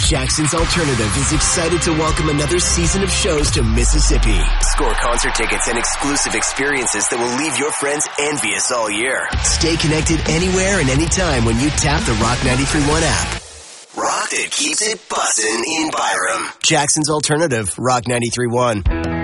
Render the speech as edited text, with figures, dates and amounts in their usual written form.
Jackson's Alternative is excited to welcome another season of shows to Mississippi. Score concert tickets and exclusive experiences that will leave your friends envious all year. Stay connected anywhere and anytime when you tap the Rock 93.1 app. Rock that keeps it bussin' in Byram. Jackson's Alternative, Rock 93.1.